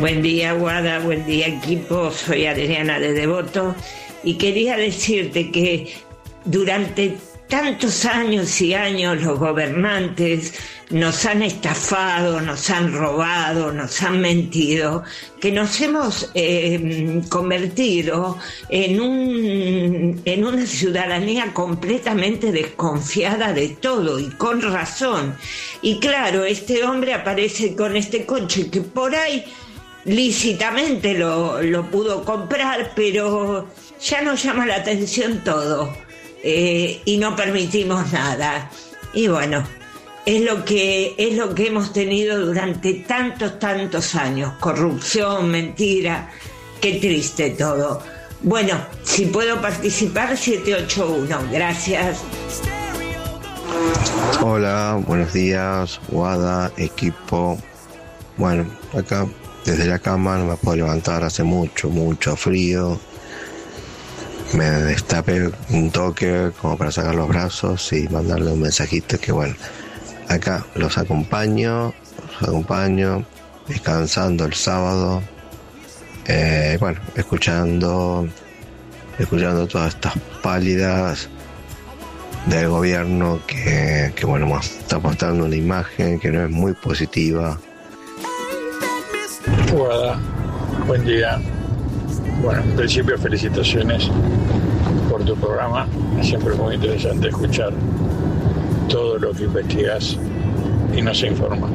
Buen día, Guada, buen día, equipo. Soy Adriana de Devoto y quería decirte que durante tantos años y años los gobernantes nos han estafado, nos han robado, nos han mentido, que nos hemos convertido en una ciudadanía completamente desconfiada de todo y con razón. Y claro, este hombre aparece con este coche que por ahí lícitamente lo pudo comprar, pero ya nos llama la atención todo. Y no permitimos nada. Y bueno, es lo que hemos tenido durante tantos años. Corrupción, mentira, qué triste todo. Bueno, si puedo participar, 781. Gracias. Hola, buenos días, Guada, equipo. Bueno, acá desde la cama no me puedo levantar, hace mucho frío. Me destapé un toque como para sacar los brazos y mandarle un mensajito que bueno, acá los acompaño descansando el sábado, bueno, escuchando todas estas pálidas del gobierno que bueno, está mostrando una imagen que no es muy positiva. Guada, buen día. Bueno, en principio felicitaciones por tu programa. Es siempre muy interesante escuchar todo lo que investigas y nos informas.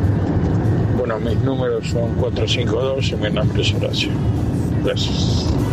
Bueno, mis números son 452 y mi nombre es Horacio. Gracias.